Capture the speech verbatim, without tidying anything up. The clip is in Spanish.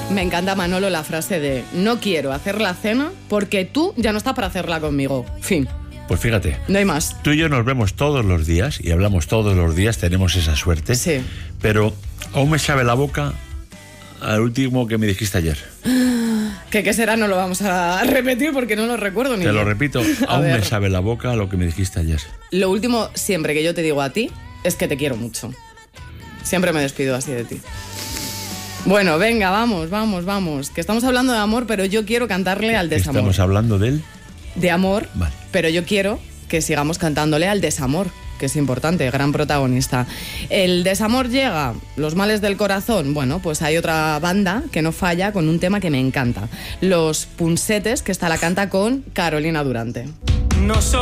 Me encanta, Manolo, la frase de no quiero hacer la cena porque tú ya no estás para hacerla conmigo. Fin. Pues fíjate. No hay más. Tú y yo nos vemos todos los días y hablamos todos los días, tenemos esa suerte. Sí. Pero aún me sabe la boca al último que me dijiste ayer. ¿Qué, qué será? No lo vamos a repetir porque no lo recuerdo ni Te yo. lo repito, A aún ver. me sabe la boca lo que me dijiste ayer. Lo último siempre que yo te digo a ti es que te quiero mucho. Siempre me despido así de ti. Bueno, venga, vamos, vamos, vamos. Que estamos hablando de amor, pero yo quiero cantarle al desamor. Estamos hablando de él. De amor, Vale. pero yo quiero que sigamos cantándole al desamor, que es importante, gran protagonista. El desamor llega, los males del corazón. Bueno, pues hay otra banda que no falla con un tema que me encanta. Los Punsetes, que esta la canta con Carolina Durante. No so-